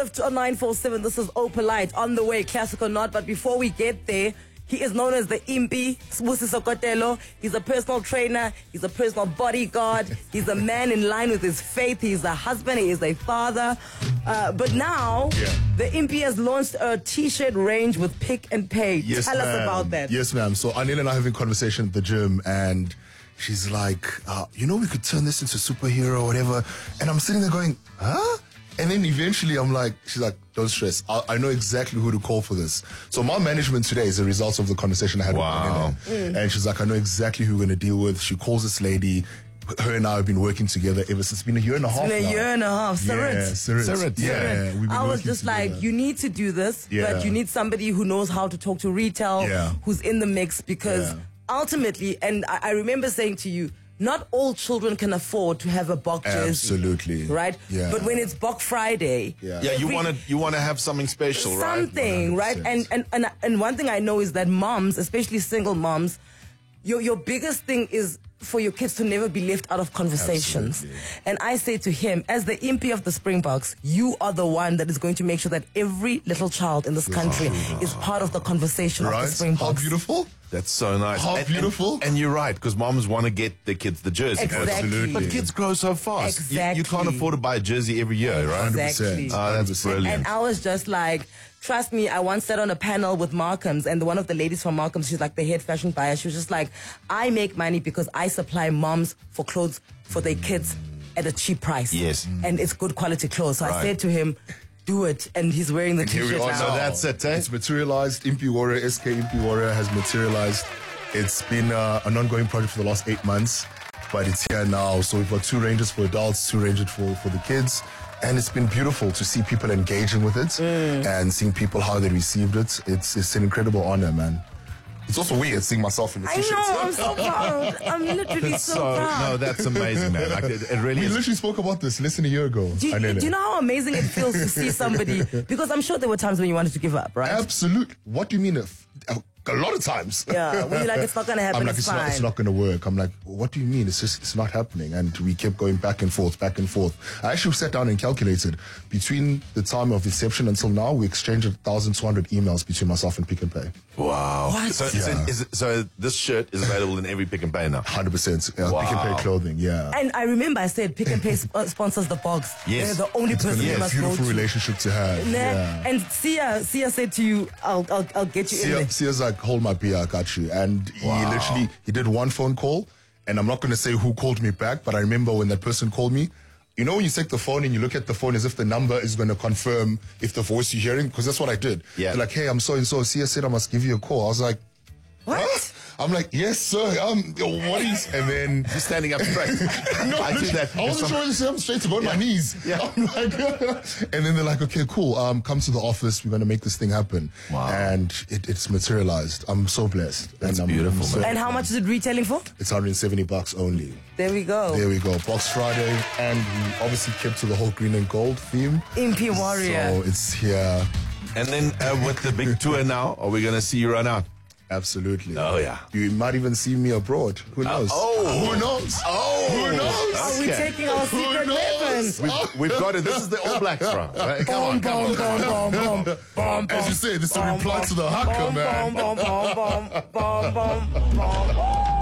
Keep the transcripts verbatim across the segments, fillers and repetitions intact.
To nine four seven, this is Opalite on the way, classic or not. But before we get there, he is known as the Impi, Sbusiso Kotelo. He's a personal trainer. He's a personal bodyguard. He's a man in line with his faith. He's a husband. He is a father. Uh, but now, yeah. the Impi has launched a T-shirt range with Pick and Pay. Yes, Tell ma'am. us about that. Yes, ma'am. So Anil and I are having a conversation at the gym, and she's like, uh, you know, we could turn this into a superhero or whatever. And I'm sitting there going, huh? And then eventually I'm like, she's like, don't stress. I, I know exactly who to call for this. So my management today is a result of the conversation I had wow. with her. Mm. And she's like, I know exactly who we're going to deal with. She calls this lady. Her and I have been working together ever since. It's been a year and a half It's been a now. year and a half. Sarit. Yeah, Sarit. Sarit. Yeah, Sarit. we've been I was working just together. like, you need to do this, Yeah. but you need somebody who knows how to talk to retail, Yeah. who's in the mix, because Yeah. ultimately, and I, I remember saying to you, not all children can afford to have a Bok jersey. Absolutely. Right? Yeah. But when it's Bok Friday, Yeah. Yeah, you every- want to you want to have something special, right? something, right? And, and and and one thing I know is that moms, especially single moms, your your biggest thing is for your kids to never be left out of conversations. Absolutely. And I say to him, as the Impi of the Springboks, you are the one that is going to make sure that every little child in this country is part of the conversation Right? of the Springboks. How beautiful. That's so nice. How and, beautiful. And, and you're right, because moms want to get their kids the jersey. Exactly. Absolutely. But kids grow so fast. You- You, Exactly. can't afford to buy a jersey every year, right? Exactly. Oh, that's brilliant. And I was just like, trust me, I once sat on a panel with Markham's, and one of the ladies from Markham's, she's like the head fashion buyer. She was just like, I make money because I supply moms for clothes for their kids at a cheap price. Yes. And it's good quality clothes. So I Right. said to him, do it. And he's wearing the Here we t-shirt are now. So that's it, eh? It's materialized. Impi Warrior, S K Impi Warrior has materialized. It's been uh, an ongoing project for the last eight months, but it's here now. So we've got two ranges for adults, two ranges for, for the kids. And it's been beautiful to see people engaging with it mm. and seeing people how they received it. It's it's an incredible honor, man. It's also weird seeing myself in the I t-shirt. know, I'm so proud. I'm literally so, So, proud. no, that's amazing, man. Like, it, it really We is. literally spoke about this less than a year ago. do, you, Anele. do you know how amazing it feels to see somebody? Because I'm sure there were times when you wanted to give up, right? Absolutely. What do you mean? If, a lot of times. Yeah, when you're like, it's not going to happen, I'm like, it's, it's fine. not, it's not going to work. I'm like, what do you mean? It's just, it's not happening. And we kept going back and forth, back and forth. I actually sat down and calculated between the time of inception until now, we exchanged one thousand two hundred emails between myself and Pick and Pay. Wow. What? So, Yeah. so, is it, so this shirt is available in every Pick and Pay now? one hundred percent. Uh, Wow. Pick and Pay clothing, yeah. And I remember I said Pick and Pay sp- uh, sponsors the box. Yes. They're the only It's going person to you be a must go beautiful to. relationship to have. Nah. Yeah. And Sia, Sia said to you, I'll, I'll, I'll get you in Sia, there. Sia's like, hold my beer, I got you. And Wow. he literally, he did one phone call, and I'm not going to say who called me back, but I remember when that person called me, you know when you take the phone and you look at the phone as if the number is going to confirm if the voice you're hearing, because that's what I did. Yeah. They're like, hey, I'm so and so. Sia said I must give you a call. I was like, What? Huh? I'm like, yes, sir. Um, what is? And then You're standing up straight. no, I do that. I wasn't sure whether to say I'm straight to go on my knees. Yeah. I'm like, and then they're like, okay, cool. Um, come to the office. We're going to make this thing happen. Wow. And it, it's materialized. I'm so blessed. That's and I'm, beautiful, I'm so- man. And how much is it retailing for? It's one hundred seventy bucks only. There we go. There we go. Box Friday. And we obviously kept to the whole green and gold theme. Impi Warrior. So it's here. And then uh, with the big tour now, are we going to see you run out? Absolutely. Oh, yeah. You might even see me abroad. Who knows? oh. Who knows? Oh. Who knows? Are we Okay. taking our Who secret knows? weapon? We've got it. This is the All Blacks, bro. Right? Come on, come on, come on. Boom, boom, boom, As you say, this is a reply to the haka, man. Boom, boom, boom, boom, boom, boom,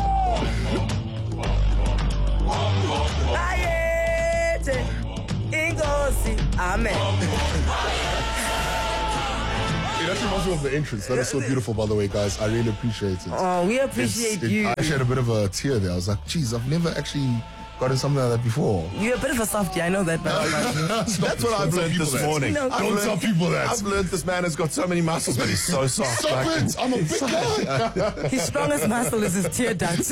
boom. Ayete, Ingosi, Amen. It actually reminds me of the entrance. That is so beautiful, by the way, guys. I really appreciate it. Oh, we It's- appreciate it- you. I actually had a bit of a tear there. I was like, geez, I've never actually gotten something like that before. You're a bit of a softie, I know that, but That's what I've learned this morning. No, I've don't learned- tell people that. I've learned this man has got so many muscles, but he's so soft. Stop Like, it! I'm a big guy. his strongest muscle is his tear duct.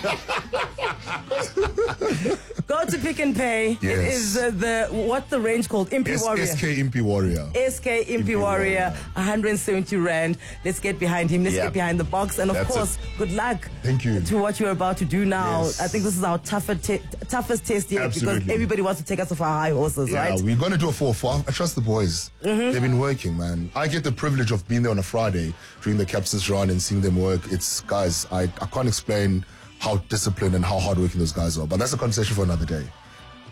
Go to Pick and Pay. It Yes. is uh, the, what's the range called? Impi S- Warrior. SK Impi Warrior. S K Impi Impi Warrior, Warrior. one hundred seventy rand. Let's get behind him. Let's Yeah. get behind the box. And of That's course, good luck. Thank you. To what you're about to do now. Yes. I think this is our tougher te- toughest test yet because Absolutely. everybody wants to take us off our high horses, Yeah, right? we're going to do a four four. I trust the boys. Mm-hmm. They've been working, man. I get the privilege of being there on a Friday during the captain's run and seeing them work. It's, guys, I, I can't explain how disciplined and how hardworking those guys are. But that's a conversation for another day.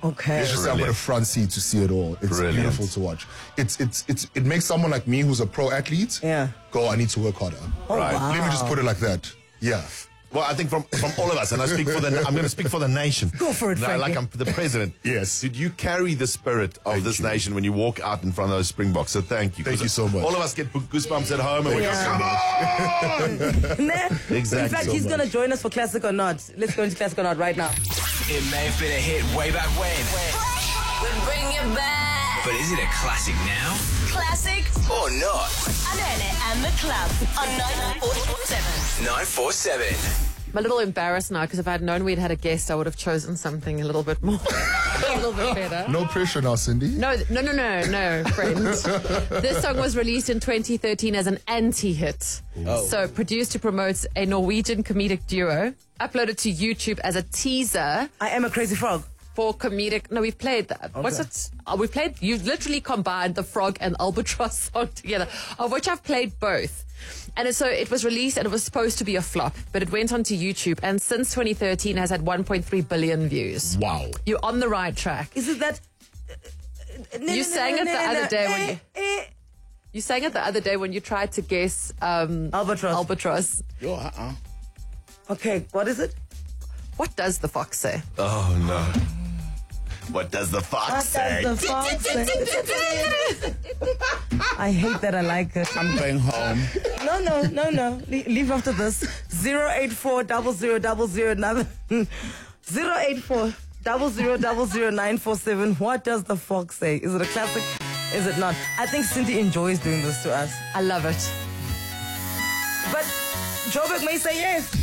Okay. It's just I've got a front seat to see it all. It's Brilliant. beautiful to watch. It's it's it's it makes someone like me who's a pro athlete Yeah. go, I need to work harder. Oh, Right. wow. Let me just put it like that. Yeah. Well, I think from, from all of us, and I speak for the, I'm going to speak for the nation. Go for it, No, Frankie. like I'm the president. Yes. Did you carry the spirit of Thank this you. nation when you walk out in front of those Springboks? So thank you. Thank 'Cause you so much. All of us get goosebumps at home and we Yeah. go, come on! Nah. Exactly. In fact, So he's much. going to join us for Classic or Not. Let's go into Classic or Not right now. It may have been a hit way back when, We bring it back. but is it a classic now Classic or not? Anele and the Club on nine four seven. nine four seven. I'm a little embarrassed now because if I had known we'd had a guest, I would have chosen something a little bit more, a little bit better. No pressure now, Cindy. No, no, no, no, no, friend. This song was released in twenty thirteen as an anti-hit. So produced to promote a Norwegian comedic duo, uploaded to YouTube as a teaser I am a crazy frog. for comedic. No, we've played that. What's it? Oh, we played. You literally combined the Frog and Albatross song together, of which I've played both. And so it was released and it was supposed to be a flop, but it went onto YouTube and since twenty thirteen has had one point three billion views. Wow. You're on the right track. Is it that? You sang it the other day when you- Eh, You sang it the other day when you tried to guess um, Albatross. Albatross. Yo, uh-uh. Okay, what is it? What does the fox say? Oh, no. What does the fox What say? does the fox say? I hate that I like it. I'm going home. No, no, no, no. Le- leave after this. Zero eight four double zero double zero nine zero eight four double zero double zero nine four seven. What does the fox say? Is it a classic? Is it not? I think Cindy enjoys doing this to us. I love it. But Joburg may say yes.